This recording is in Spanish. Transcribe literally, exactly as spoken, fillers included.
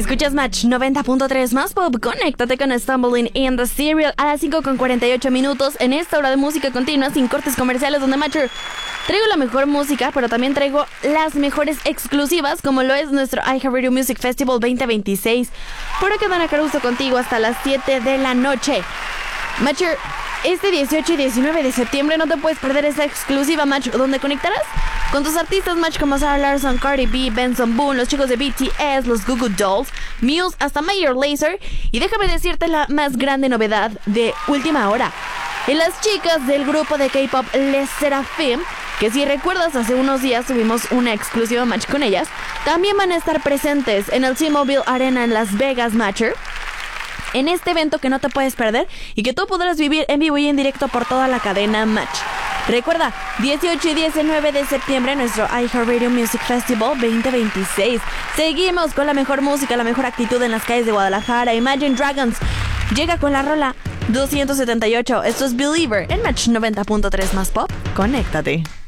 Escuchas Match noventa punto tres más pop. Conéctate con Stumbling in the Serial a las cinco con cuarenta y ocho minutos en esta hora de música continua sin cortes comerciales, donde Matcher traigo la mejor música, pero también traigo las mejores exclusivas, como lo es nuestro iHeartRadio Music Festival veinte veintiséis. Por acá Dana Caruso contigo hasta las siete de la noche. Matcher, este dieciocho y diecinueve de septiembre no te puedes perder esta exclusiva Match, donde conectarás con tus artistas Match como Sarah Larsson, Cardi B, Benson Boone, los chicos de B T S, los Goo Goo Dolls, Muse, hasta Major Lazer. Y déjame decirte la más grande novedad de última hora. Y las chicas del grupo de K-pop Les Seraphim, que si recuerdas hace unos días tuvimos una exclusiva Match con ellas, también van a estar presentes en el T-Mobile Arena en Las Vegas, Matcher, en este evento que no te puedes perder y que tú podrás vivir en vivo y en directo por toda la cadena Match. Recuerda, dieciocho y diecinueve de septiembre, nuestro iHeartRadio Music Festival veinte veintiséis. Seguimos con la mejor música, la mejor actitud en las calles de Guadalajara. Imagine Dragons llega con la rola doscientos setenta y ocho. Esto es Believer en Match noventa punto tres más pop. Conéctate.